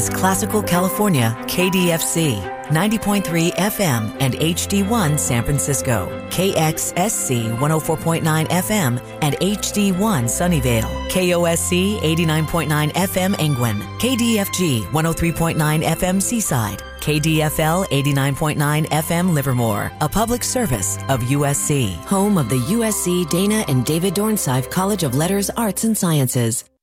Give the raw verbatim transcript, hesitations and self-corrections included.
Classical California, K D F C, ninety point three F M and H D one San Francisco, K X S C one oh four point nine F M and H D one Sunnyvale, K O S C eighty-nine point nine F M Engwin, K D F G one oh three point nine F M Seaside, K D F L eighty-nine point nine F M Livermore, a public service of U S C, home of the U S C Dana and David Dornsife College of Letters, Arts and Sciences.